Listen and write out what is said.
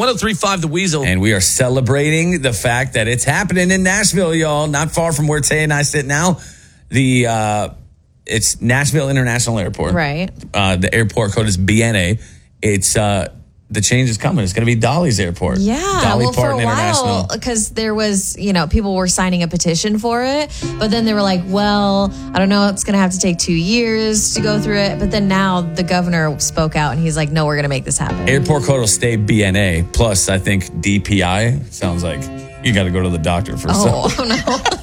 103.5 The Weasel. And we are celebrating the fact that it's happening in Nashville, y'all. Not far from where Tay and I sit now. It's Nashville International Airport. Right. The airport code is BNA. It's the change is coming. It's going to be Dolly's airport. Yeah. Dolly well, Parton for a while, International. because there was, people were signing a petition for it. But then they were like, well, I don't know. It's going to have to take 2 years to go through it. But then now the governor spoke out and he's like, no, we're going to make this happen. Airport code will stay BNA. Plus, I think DPI sounds like you got to go to the doctor for something. Oh, no.